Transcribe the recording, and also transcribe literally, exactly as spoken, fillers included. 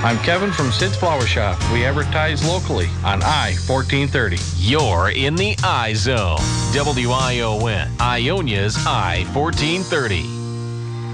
I'm Kevin from Sid's Flower Shop. We advertise locally on I fourteen thirty. You're in the I Zone. W I O N, Ionia's I fourteen thirty.